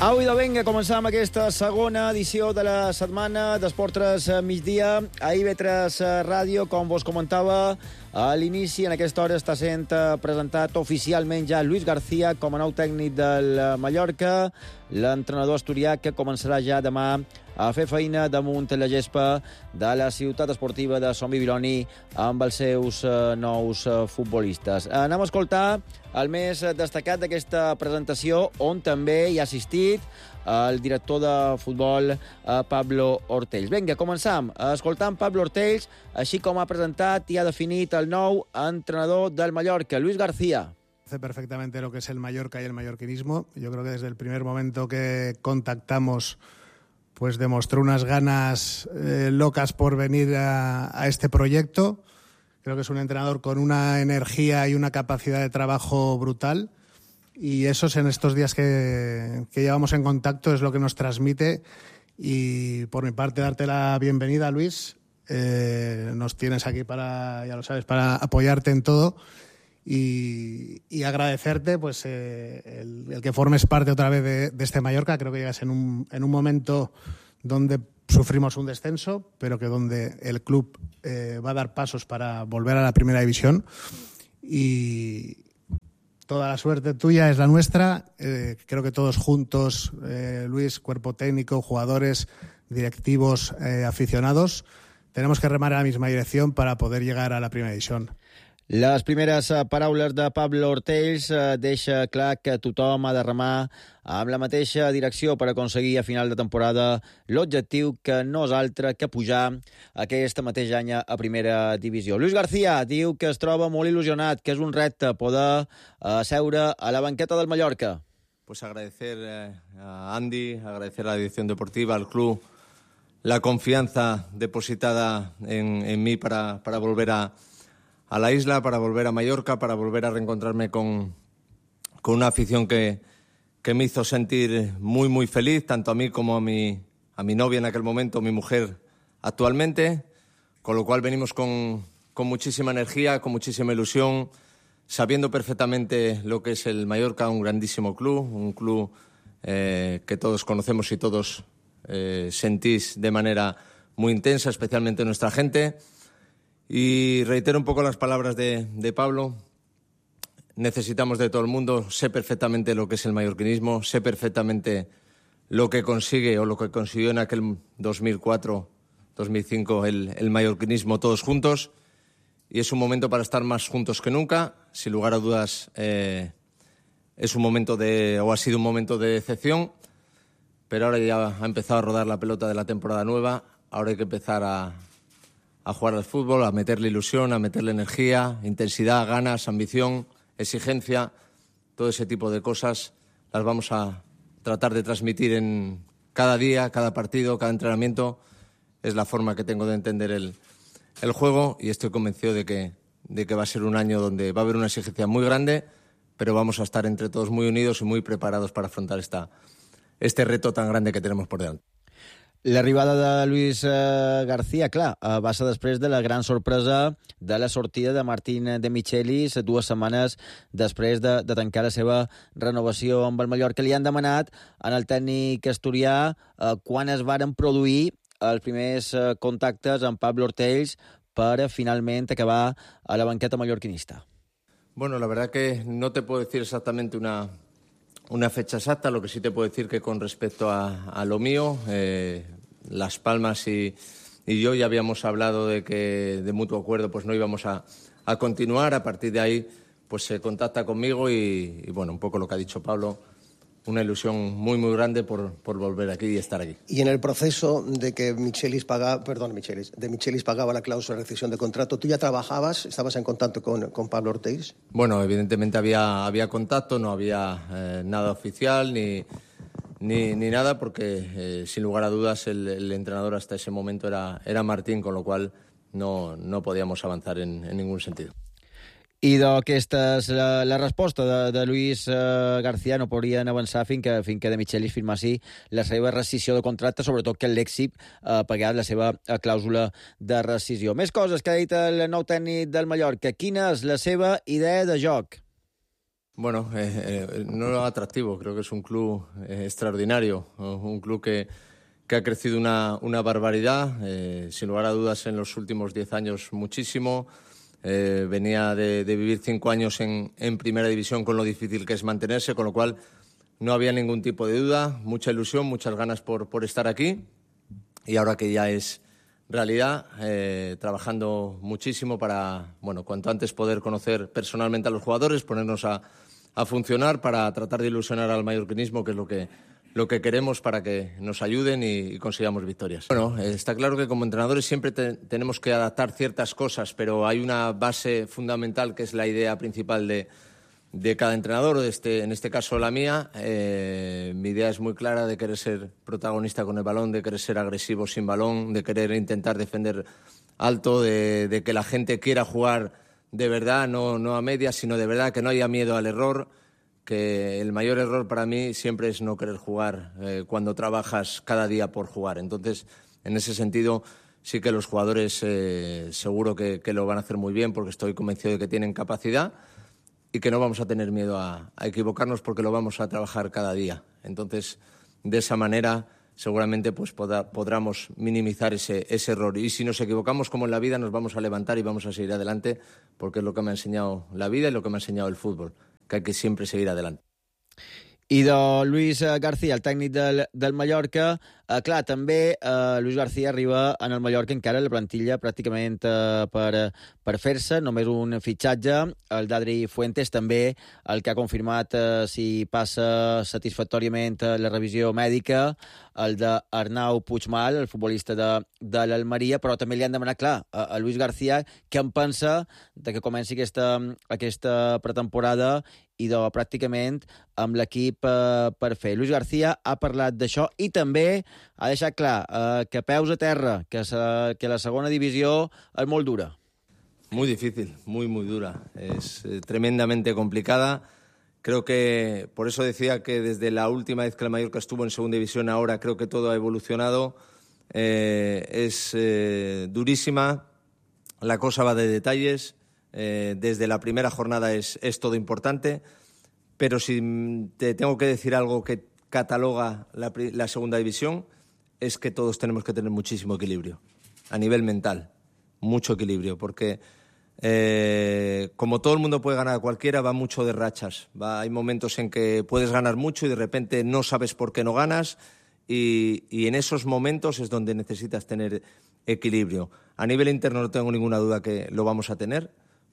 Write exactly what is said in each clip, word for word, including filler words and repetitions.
Au, idò, vinga, començam amb aquesta segona edició de la setmana d'Esport tres migdia a I V tres Ràdio. Com vos comentava a l'inici, en aquesta hora està sent presentat oficialment ja Luis García com a nou tècnic del Mallorca, l'entrenador asturià que començarà ja demà a fer feina damunt la gespa de la ciutat esportiva de Som Bibiloni amb els seus uh, nous uh, futbolistes. Anem a escoltar el més destacat d'aquesta presentació, on també hi ha assistit el director de futbol, uh, Pablo Ortells. Vinga, començam escoltant Pablo Ortells, així com ha presentat i ha definit el nou entrenador del Mallorca, Luis García. Conoce perfectamente lo que es el Mallorca y el mallorquinismo. Yo creo que desde el primer momento que contactamos pues demostró unas ganas eh, locas por venir a, a este proyecto. Creo que es un entrenador con una energía y una capacidad de trabajo brutal, y eso en estos días que, que llevamos en contacto es lo que nos transmite. Y por mi parte, darte la bienvenida, Luis. Eh, nos tienes aquí para, ya lo sabes, para apoyarte en todo. Y, y agradecerte pues eh, el, el que formes parte otra vez de, de este Mallorca. Creo que llegas en un, en un momento donde sufrimos un descenso, pero que donde el club eh, va a dar pasos para volver a la primera división, y toda la suerte tuya es la nuestra. Eh, creo que todos juntos, eh, Luis, cuerpo técnico, jugadores, directivos, eh, aficionados, tenemos que remar en la misma dirección para poder llegar a la primera división. Les primeres paraules de Pablo Ortells eh, deixa clar que tothom ha de remar amb la mateixa direcció per aconseguir a final de temporada l'objectiu, que no és altre que pujar aquest mateix any a primera divisió. Luis García diu que es troba molt il·lusionat, que és un repte poder eh, seure a la banqueta del Mallorca. Pues agradecer eh, a Andy, agradecer a la dirección deportiva, al club, la confianza depositada en, en mí para, para volver a a la isla, para volver a Mallorca, para volver a reencontrarme con, con una afición que, que me hizo sentir muy, muy feliz, tanto a mí como a mi, a mi novia en aquel momento, mi mujer actualmente, con lo cual venimos con, con muchísima energía, con muchísima ilusión, sabiendo perfectamente lo que es el Mallorca, un grandísimo club, un club eh, que todos conocemos y todos eh, sentís de manera muy intensa, especialmente nuestra gente. Y reitero un poco las palabras de, de Pablo. Necesitamos de todo el mundo. Sé perfectamente lo que es el mallorquinismo, sé perfectamente lo que consigue o lo que consiguió en aquel dos mil cuatro dos mil cinco el, el mallorquinismo todos juntos. Y es un momento para estar más juntos que nunca. Sin lugar a dudas, eh, es un momento de, o ha sido un momento de decepción. Pero ahora ya ha empezado a rodar la pelota de la temporada nueva. Ahora hay que empezar a... a jugar al fútbol, a meterle ilusión, a meterle energía, intensidad, ganas, ambición, exigencia, todo ese tipo de cosas las vamos a tratar de transmitir en cada día, cada partido, cada entrenamiento. Es la forma que tengo de entender el, el juego, y estoy convencido de que, de que va a ser un año donde va a haber una exigencia muy grande, pero vamos a estar entre todos muy unidos y muy preparados para afrontar esta, este reto tan grande que tenemos por delante. L'arribada de Luis García, clar, va ser després de la gran sorpresa de la sortida de Martín de Michelis dues setmanes després de, de tancar la seva renovació amb el Mallorca. Li han demanat en el tècnic asturià eh, quan es varen produir els primers eh, contactes amb Pablo Ortells per finalment acabar a la banqueta mallorquinista. Bueno, la verdad que no te puedo decir exactamente una... una fecha exacta. Lo que sí te puedo decir que con respecto a, a lo mío, eh, Las Palmas y, y yo ya habíamos hablado de que de mutuo acuerdo pues no íbamos a, a continuar. A partir de ahí pues se contacta conmigo y, y bueno, un poco lo que ha dicho Pablo, una ilusión muy muy grande por, por volver aquí y estar aquí. Y en el proceso de que Michelis pagaba, perdón, Michelis, de Michelis pagaba la cláusula de rescisión de contrato, ¿tú ya trabajabas, estabas en contacto con, con Pablo Ortells? Bueno, evidentemente había, había contacto, no había eh, nada oficial ni, ni, ni nada, porque eh, sin lugar a dudas el, el entrenador hasta ese momento era, era Martín, con lo cual no, no podíamos avanzar en, en ningún sentido. I d'aquesta és la, la resposta de, de Luis uh, García. No podrien avançar fins que, fins que de Michelis firmassi la seva rescissió de contracte, sobretot que el Lèxic uh, pagat la seva uh, clàusula de rescissió. Més coses que ha dit el nou tècnic del Mallorca. Quina és la seva idea de joc? Bueno, eh, eh, no atractivo, creo que es un club eh, extraordinario, un club que, que ha crecido una, una barbaridad, eh, sin lugar a dudas en los últimos diez años muchísimo. Eh, venía de, de vivir cinco años en, en primera división con lo difícil que es mantenerse, con lo cual no había ningún tipo de duda, mucha ilusión, muchas ganas por, por estar aquí, y ahora que ya es realidad, eh, trabajando muchísimo para, bueno, cuanto antes poder conocer personalmente a los jugadores, ponernos a, a funcionar para tratar de ilusionar al mallorquinismo, que es lo que, lo que queremos para que nos ayuden y, y consigamos victorias. Bueno, eh, está claro que como entrenadores siempre te, tenemos que adaptar ciertas cosas, pero hay una base fundamental que es la idea principal de de cada entrenador, de este, en este caso la mía. Eh, mi idea es muy clara de querer ser protagonista con el balón, de querer ser agresivo sin balón, de querer intentar defender alto, de, de que la gente quiera jugar de verdad, no, no a medias, sino de verdad, que no haya miedo al error, que el mayor error para mí siempre es no querer jugar eh, cuando trabajas cada día por jugar. Entonces, en ese sentido, sí que los jugadores eh, seguro que, que lo van a hacer muy bien, porque estoy convencido de que tienen capacidad, y que no vamos a tener miedo a, a equivocarnos porque lo vamos a trabajar cada día. Entonces, de esa manera, seguramente pues podrá, podremos minimizar ese, ese error. Y si nos equivocamos, como en la vida, nos vamos a levantar y vamos a seguir adelante, porque es lo que me ha enseñado la vida y lo que me ha enseñado el fútbol, que hay que siempre seguir adelante. I de Luis García, el tècnic del, del Mallorca, eh, clar, també eh, Luis García arriba en el Mallorca encara la plantilla pràcticament eh, per, per fer-se, només un fitxatge, el d'Adri Fuentes també, el que ha confirmat eh, si passa satisfactòriament la revisió mèdica, el d'Arnau Puigmal, el futbolista de, de l'Almeria, però també li han demanat, clar, a, a Luis García què en pensa de que comenci aquesta, aquesta pretemporada i de pràcticament amb l'equip eh, per fer. Luis García ha parlat d'això i també ha deixat clar eh, que peus a terra, que, se, que la segona divisió és molt dura. Muy difícil, muy, muy dura. Es eh, tremendamente complicada. Creo que, por eso decía que desde la última vez que el Mallorca estuvo en segunda división, ahora creo que todo ha evolucionado. Eh, es eh, durísima, la cosa va de detalles. Eh, desde la primera jornada es, es todo importante, pero si te tengo que decir algo que cataloga la, la segunda división, es que todos tenemos que tener muchísimo equilibrio, a nivel mental, mucho equilibrio, porque eh, como todo el mundo puede ganar a cualquiera, va mucho de rachas. Va, hay momentos en que puedes ganar mucho y de repente no sabes por qué no ganas, y, y en esos momentos es donde necesitas tener equilibrio. A nivel interno no tengo ninguna duda que lo vamos a tener,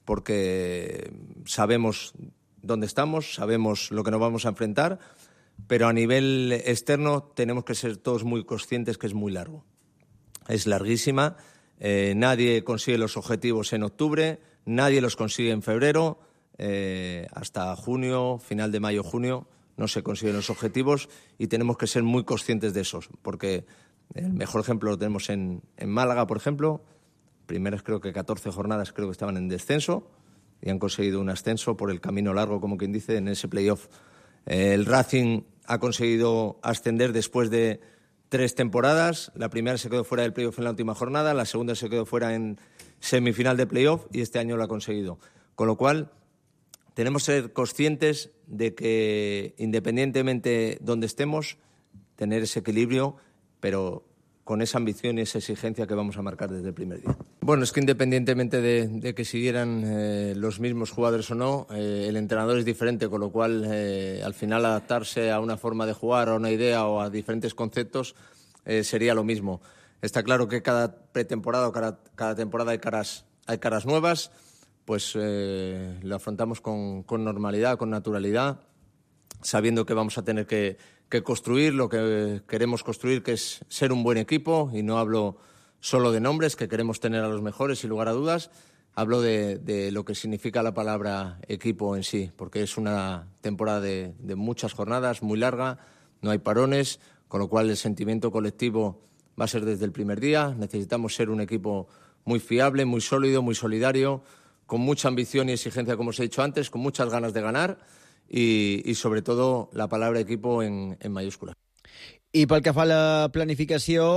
porque sabemos dónde estamos, sabemos lo que nos vamos a enfrentar, pero a nivel externo tenemos que ser todos muy conscientes que es muy largo. Es larguísima, eh, nadie consigue los objetivos en octubre, nadie los consigue en febrero, eh, hasta junio, final de mayo, junio, no se consiguen los objetivos y tenemos que ser muy conscientes de esos, porque el mejor ejemplo lo tenemos en, en Málaga, por ejemplo. Primeras creo que catorce jornadas creo que estaban en descenso y han conseguido un ascenso por el camino largo, como quien dice, en ese playoff. Eh, el Racing ha conseguido ascender después de tres temporadas. La primera se quedó fuera del playoff en la última jornada, la segunda se quedó fuera en semifinal de playoff y este año lo ha conseguido. Con lo cual, tenemos que ser conscientes de que, independientemente de donde estemos, tener ese equilibrio, pero con esa ambición y esa exigencia que vamos a marcar desde el primer día. Bueno, es que independientemente de, de que siguieran eh, los mismos jugadores o no, eh, el entrenador es diferente, con lo cual eh, al final adaptarse a una forma de jugar, a una idea o a diferentes conceptos eh, sería lo mismo. Está claro que cada pretemporada o cada, cada temporada hay caras, hay caras nuevas, pues eh, lo afrontamos con, con normalidad, con naturalidad, sabiendo que vamos a tener que, que construir lo que queremos construir, que es ser un buen equipo, y no hablo solo de nombres, que queremos tener a los mejores sin lugar a dudas, hablo de, de lo que significa la palabra equipo en sí, porque es una temporada de, de muchas jornadas, muy larga, no hay parones, con lo cual el sentimiento colectivo va a ser desde el primer día. Necesitamos ser un equipo muy fiable, muy sólido, muy solidario, con mucha ambición y exigencia, como os he dicho antes, con muchas ganas de ganar, y, y sobre todo la palabra equipo en, en mayúscula. I pel que fa a la planificació,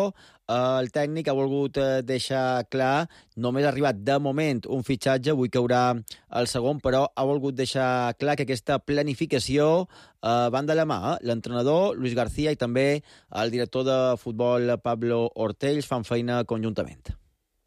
el tècnic ha volgut deixar clar, només ha arribat de moment un fitxatge, avui caurà el segon, però ha volgut deixar clar que aquesta planificació eh, van de la mà. Eh? L'entrenador, Luis García, i també el director de futbol, Pablo Ortells, fan feina conjuntament.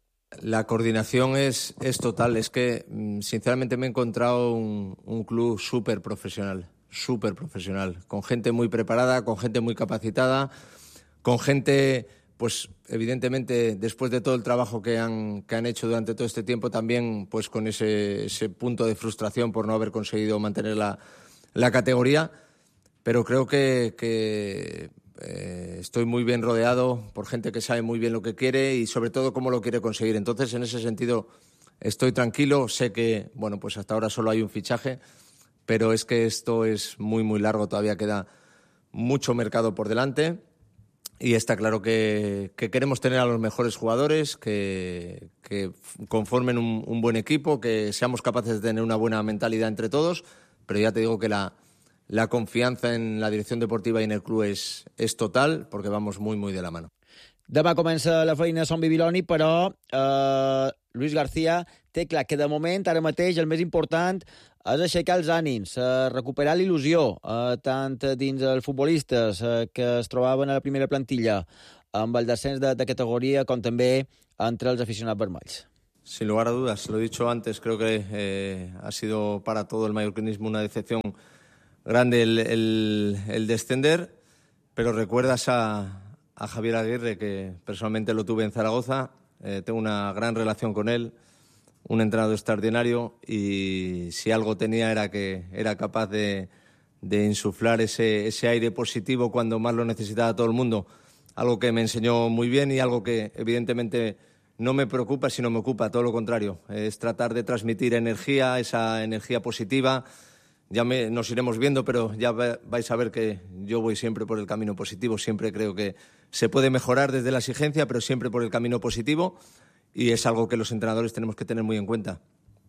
La coordinación es, es total. Es que, sinceramente, me he encontrado un, un club súper profesional, súper profesional, con gente muy preparada, con gente muy capacitada, con gente, pues evidentemente, después de todo el trabajo que han, que han hecho durante todo este tiempo, también pues con ese, ese punto de frustración por no haber conseguido mantener la, la categoría. Pero creo que... que Eh, estoy muy bien rodeado por gente que sabe muy bien lo que quiere y sobre todo cómo lo quiere conseguir. Entonces, en ese sentido, estoy tranquilo. Sé que, bueno, pues hasta ahora solo hay un fichaje, pero es que esto es muy, muy largo. Todavía queda mucho mercado por delante y está claro que, que queremos tener a los mejores jugadores, que, que conformen un, un buen equipo, que seamos capaces de tener una buena mentalidad entre todos, pero ya te digo que la... La confianza en la dirección deportiva y en el club es, es total, porque vamos muy, muy de la mano. Demà comença la feina a Son Bibiloni, però eh, Luis García té clar que de moment, ara mateix, el més important és aixecar els ànims, eh, recuperar l'il·lusió, eh, tant dins els futbolistes eh, que es trobaven a la primera plantilla amb el descens de, de categoria, com també entre els aficionats vermells. Sin lugar a dudas, lo he dicho antes, creo que eh, ha sido para todo el mallorquinismo una decepción grande el, el, el descender, pero recuerdas a, a Javier Aguirre, que personalmente lo tuve en Zaragoza, eh, tengo una gran relación con él, un entrenador extraordinario, y si algo tenía era que era capaz de, de insuflar ese, ese aire positivo cuando más lo necesitaba todo el mundo, algo que me enseñó muy bien y algo que evidentemente no me preocupa, sino me ocupa, todo lo contrario, es tratar de transmitir energía, esa energía positiva. Ya me, nos iremos viendo, pero ya vais a ver que yo voy siempre por el camino positivo. Siempre creo que se puede mejorar desde la exigencia, pero siempre por el camino positivo. Y es algo que los entrenadores tenemos que tener muy en cuenta.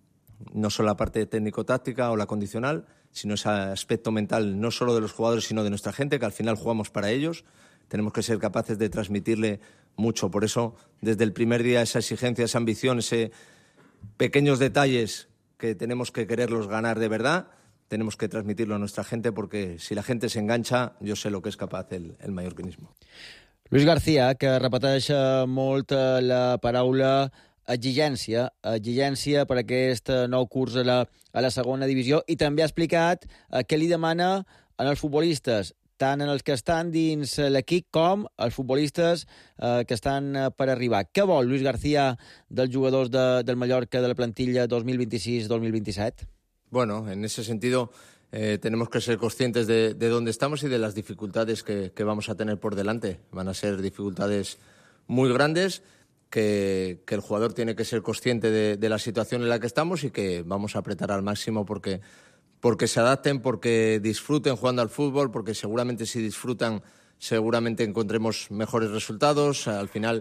No solo la parte técnico-táctica o la condicional, sino ese aspecto mental, no solo de los jugadores, sino de nuestra gente, que al final jugamos para ellos. Tenemos que ser capaces de transmitirle mucho. Por eso, desde el primer día, esa exigencia, esa ambición, esos pequeños detalles que tenemos que quererlos ganar de verdad, tenemos que transmitirlo a nuestra gente, porque si la gente se engancha, yo sé lo que es capaz el, el mallorquinismo. Luis García, que repeteix molt la paraula exigència, exigència per aquest nou curs a la, a la segona divisió, i també ha explicat eh, què li demana als futbolistes, tant en els que estan dins l'equip com els futbolistes eh, que estan per arribar. Què vol Luis García dels jugadors de, del Mallorca de la plantilla dos mil vint-i-sis dos mil vint-i-set? Bueno, en ese sentido eh, tenemos que ser conscientes de, de dónde estamos y de las dificultades que, que vamos a tener por delante. Van a ser dificultades muy grandes, que, que el jugador tiene que ser consciente de, de la situación en la que estamos y que vamos a apretar al máximo porque, porque se adapten, porque disfruten jugando al fútbol, porque seguramente si disfrutan, seguramente encontremos mejores resultados. Al final...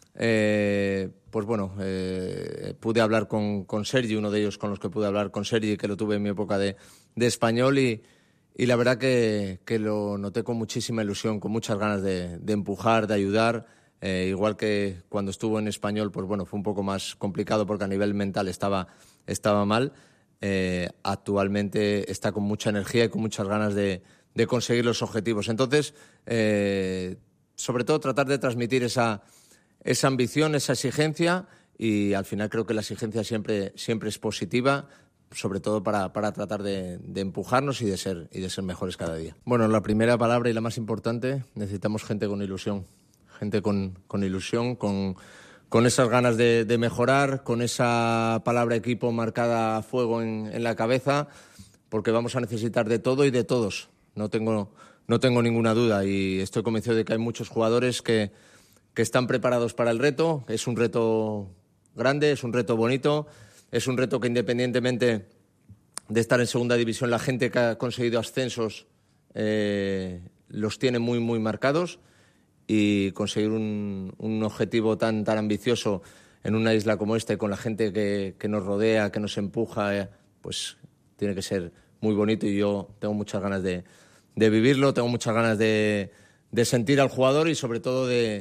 Eh, pues bueno, eh, pude hablar con, con Sergi, uno de ellos con los que pude hablar con Sergi, que lo tuve en mi época de, de español, y, y la verdad que, que lo noté con muchísima ilusión, con muchas ganas de, de empujar, de ayudar, eh, igual que cuando estuvo en español, pues bueno, fue un poco más complicado porque a nivel mental estaba, estaba mal. Eh, actualmente está con mucha energía y con muchas ganas de, de conseguir los objetivos. Entonces, eh, sobre todo tratar de transmitir esa... esa ambición, esa exigencia, y al final creo que la exigencia siempre, siempre es positiva, sobre todo para, para tratar de, de empujarnos y de ser y de ser mejores cada día. Bueno, la primera palabra y la más importante, necesitamos gente con ilusión, gente con, con ilusión, con, con esas ganas de, de mejorar, con esa palabra equipo marcada a fuego en, en la cabeza, porque vamos a necesitar de todo y de todos, no tengo, no tengo ninguna duda, y estoy convencido de que hay muchos jugadores que que están preparados para el reto. Es un reto grande, es un reto bonito, es un reto que independientemente de estar en segunda división, la gente que ha conseguido ascensos eh, los tiene muy, muy marcados, y conseguir un, un objetivo tan, tan ambicioso en una isla como esta y con la gente que, que nos rodea, que nos empuja, eh, pues tiene que ser muy bonito, y yo tengo muchas ganas de, de vivirlo, tengo muchas ganas de, de sentir al jugador y sobre todo de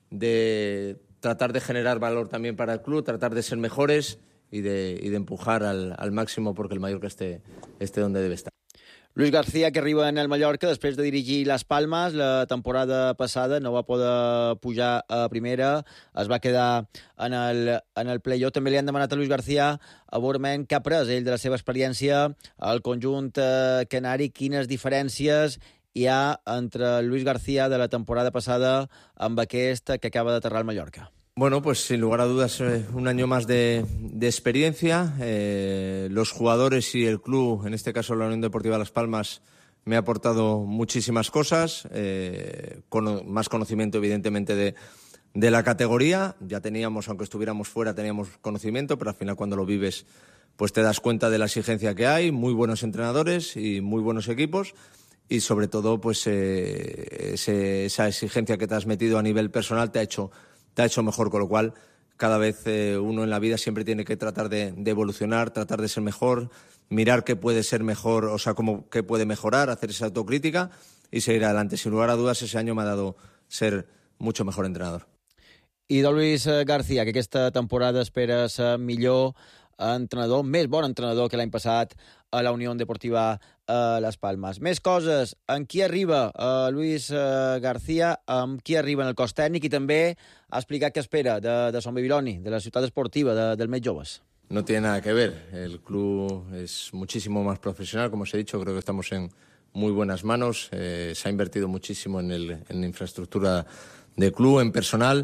de tratar de generar valor también para el club, tratar de ser mejores y de, y de empujar al, al máximo porque el Mallorca esté, esté donde debe estar. Luis García, que arriba en el Mallorca després de dirigir les Palmes. La temporada passada no va poder pujar a primera, es va quedar en el, en el play-off. També li han demanat a Luis García a veurement què ha pres ell de la seva experiència al conjunt eh, canari, quines diferències hi ha entre Luis García de la temporada passada amb aquesta que acaba d'aterrar al Mallorca. Bueno, pues sin lugar a dudas eh, un año más de, de experiencia. Eh, los jugadores y el club, en este caso la Unión Deportiva Las Palmas, me ha aportado muchísimas cosas, eh, con más conocimiento evidentemente de, de la categoría. Ya teníamos, aunque estuviéramos fuera, teníamos conocimiento, pero al final cuando lo vives pues te das cuenta de la exigencia que hay, muy buenos entrenadores y muy buenos equipos. Y sobre todo pues eh, ese, esa exigencia que te has metido a nivel personal te ha hecho... te ha hecho mejor, con lo cual cada vez eh, uno en la vida siempre tiene que tratar de, de evolucionar, tratar de ser mejor, mirar qué puede ser mejor, o sea, cómo, qué puede mejorar, hacer esa autocrítica y seguir adelante. Sin lugar a dudas, ese año me ha dado ser mucho mejor entrenador. I de Luis García, que aquesta temporada espera ser millor entrenador, més bon entrenador que l'any passat a la Unió Deportiva a Les Palmes. Més coses, en qui arriba uh, Luis uh, García, amb qui arriba en el cos tècnic i també ha explicat què espera de, de Son Babiloni, de la ciutat esportiva, de, dels més joves. No tiene nada que ver, el club es muchísimo más profesional, como os he dicho, creo que estamos en muy buenas manos, eh, se ha invertido muchísimo en, el, en la infraestructura del club, en personal.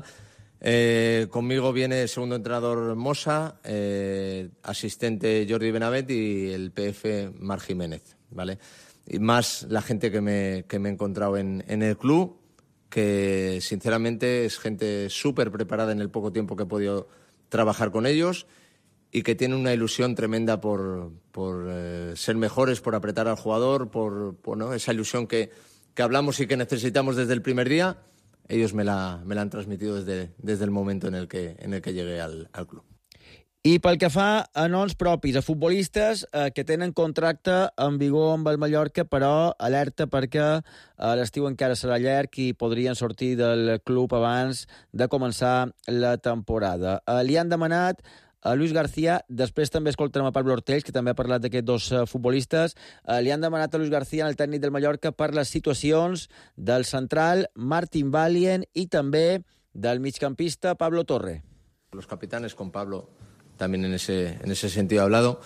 Eh, conmigo viene el segundo entrenador Mosa, eh, asistente Jordi Benavent y el P F Mar Jiménez, ¿vale? Y más la gente que me, que me he encontrado en, en el club, que sinceramente es gente súper preparada en el poco tiempo que he podido trabajar con ellos y que tiene una ilusión tremenda por, por eh, ser mejores, por apretar al jugador, por, por ¿no? esa ilusión que, que hablamos y que necesitamos desde el primer día. Ellos me la, me la han transmitido desde, desde el momento en el que, en el que llegué al, al club. I pel que fa a noms propis, a futbolistes eh, que tenen contracte en vigor amb el Mallorca, però alerta perquè eh, l'estiu encara serà llarg i podrien sortir del club abans de començar la temporada. Eh, li han demanat a Luis García, després també escoltarem a Pablo Ortells, que també ha parlat d'aquests dos uh, futbolistes, uh, li han demanat a Luis García, el tècnic del Mallorca, per les situacions del central Martin Valien i també del migcampista Pablo Torre. Los capitanes, con Pablo también en ese, en ese sentido he hablado,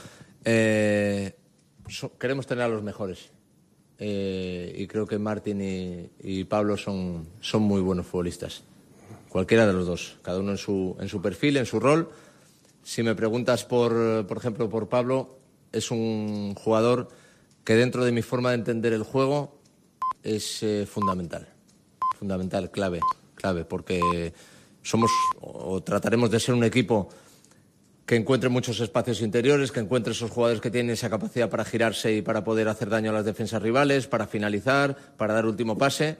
eh, so, queremos tener a los mejores. Eh, y creo que Martin y, y Pablo son, son muy buenos futbolistas. Cualquiera de los dos, cada uno en su, en su perfil, en su rol. Si me preguntas, por, por ejemplo, por Pablo, es un jugador que dentro de mi forma de entender el juego es eh, fundamental. Fundamental, clave, clave, porque somos o trataremos de ser un equipo que encuentre muchos espacios interiores, que encuentre esos jugadores que tienen esa capacidad para girarse y para poder hacer daño a las defensas rivales, para finalizar, para dar último pase.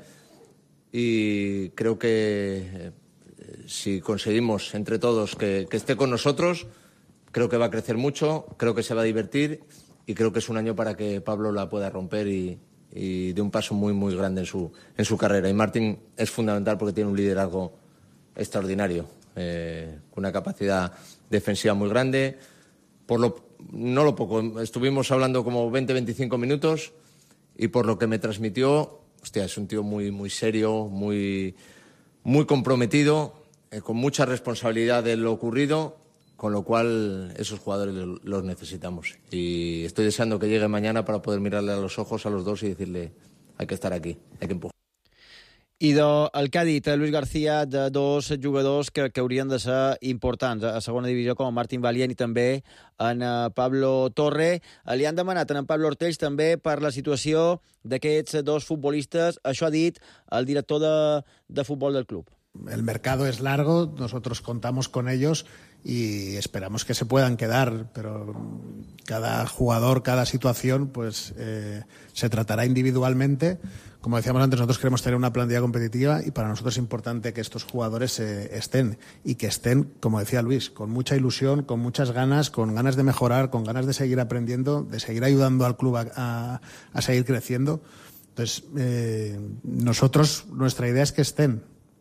Y creo que si conseguimos entre todos que, que esté con nosotros, creo que va a crecer mucho, creo que se va a divertir y creo que es un año para que Pablo la pueda romper y, y de un paso muy, muy grande en su, en su carrera. Y Martín es fundamental porque tiene un liderazgo extraordinario, eh, con una capacidad defensiva muy grande. Por lo, no lo poco, estuvimos hablando como veinte a veinticinco minutos y por lo que me transmitió, hostia, es un tío muy, muy serio, muy, muy comprometido, eh, con mucha responsabilidad de lo ocurrido, con lo cual esos jugadores los necesitamos. Y estoy deseando que llegue mañana para poder mirarle a los ojos a los dos y decirle, hay que estar aquí, hay que empujar. I del que ha dit Luis García, de dos jugadors que, que haurien de ser importants a segona divisió, com Martin Valien i també en Pablo Torre. Li han demanat en Pablo Ortells també per la situació d'aquests dos futbolistes. Això ha dit el director de, de futbol del club. El mercado es largo, nosotros contamos con ellos y esperamos que se puedan quedar, pero cada jugador, cada situación, pues eh, se tratará individualmente. Como decíamos antes, nosotros queremos tener una plantilla competitiva y para nosotros es importante que estos jugadores eh, estén y que estén, como decía Luis, con mucha ilusión, con muchas ganas, con ganas de mejorar, con ganas de seguir aprendiendo, de seguir ayudando al club a, a, a seguir creciendo. Entonces, eh, nosotros, nuestra idea es que estén.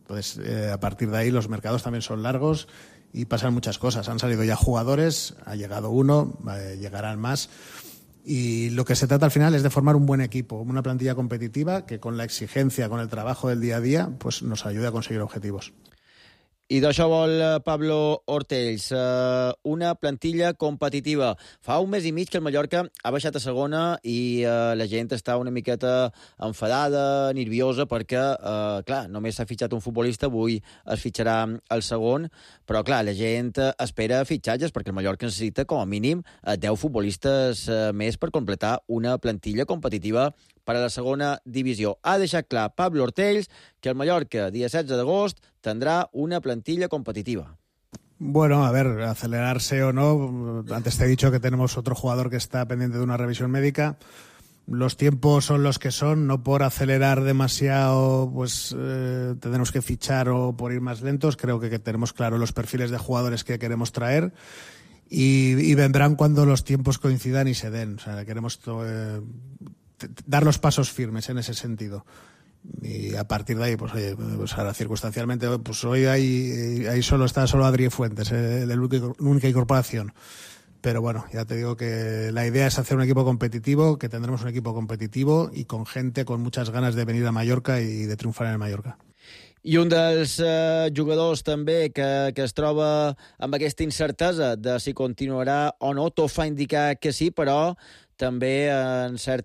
Entonces, eh, a partir de ahí los mercados también son largos y pasan muchas cosas. Han salido ya jugadores, ha llegado uno, eh, llegarán más. Y lo que se trata al final es de formar un buen equipo, una plantilla competitiva que con la exigencia, con el trabajo del día a día, pues nos ayude a conseguir objetivos. I d'això vol Pablo Ortells, eh, una plantilla competitiva. Fa un mes i mig que el Mallorca ha baixat a segona i eh, la gent està una miqueta enfadada, nerviosa, perquè, eh, clar, només s'ha fitxat un futbolista, avui es fitxarà el segon, però, clar, la gent espera fitxatges, perquè el Mallorca necessita, com a mínim, deu futbolistes eh, més per completar una plantilla competitiva per a la segona divisió. Ha deixat clar Pablo Ortells que el Mallorca, dia setze d'agost, tendrá una plantilla competitiva. Bueno, a ver, acelerarse o no, antes te he dicho que tenemos otro jugador que está pendiente de una revisión médica. Los tiempos son los que son, no por acelerar demasiado pues eh, tenemos que fichar o por ir más lentos. Creo que, que tenemos claro los perfiles de jugadores que queremos traer y, y vendrán cuando los tiempos coincidan y se den. O sea, queremos eh, dar los pasos firmes en ese sentido. Y a partir de ahí, pues oye, pues ahora circunstancialmente, pues hoy ahí, ahí solo está solo Adri Fuentes, eh, la única incorporación. Pero bueno, ya te digo que la idea es hacer un equipo competitivo, que tendremos un equipo competitivo y con gente con muchas ganas de venir a Mallorca y de triunfar en el Mallorca. I un dels eh, jugadors també que, que es troba amb aquesta incertesa de si continuarà o no, tot fa indicar que sí, però també en cert